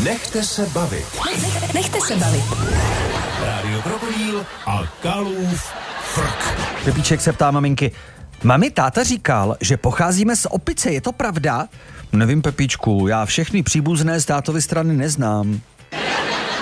Nechte se bavit. Nechte se bavit. Rádio Krokodýl a Kalův frk. Pepíček se ptá maminky: mami, táta říkal, že pocházíme z opice, je to pravda? Nevím, Pepíčku, já všechny příbuzné z tátovy strany neznám.